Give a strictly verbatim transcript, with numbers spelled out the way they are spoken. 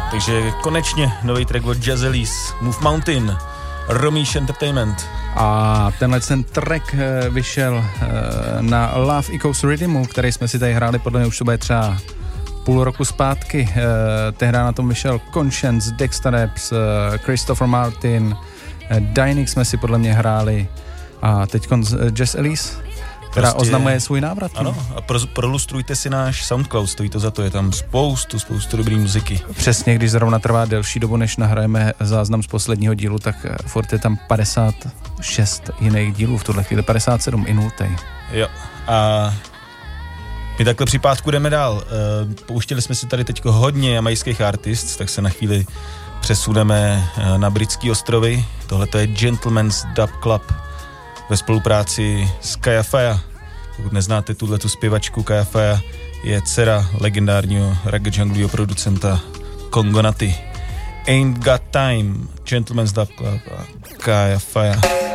Takže konečně nový track od Jazz Elise, Move Mountain, Romeesh Entertainment. A tenhle ten track vyšel na Love Echoes Rhythmu, který jsme si tady hráli, podle mě už to bude třeba půl roku zpátky. Tehdy na tom vyšel Conscience, Dexter Epps, Christopher Martin, Dynix jsme si podle mě hráli a teď Jazz Elise, která prostě oznamuje svůj návrat. Ano, a pro, prolustrujte si náš SoundCloud, stojí to za to, je tam spoustu, spoustu dobrý muziky. Přesně, když zrovna trvá delší dobu, než nahrajeme záznam z posledního dílu, tak furt je tam padesát šest jiných dílů, v tuhle chvíli padesát sedm i nultej. Jo, a my takhle při pátku jdeme dál. Pouštěli jsme si tady teď hodně jamajských artistů, tak se na chvíli přesuneme na Britské ostrovy. Tohle to je Gentleman's Dub Club ve spolupráci s Kaya Faya. Pokud neznáte tuhletu zpěvačku, Kaya Faya je dcera legendárního reggae junglího producenta Kongo Natty. Ain't Got Time, Gentleman's Dub Club a Kaya Faya.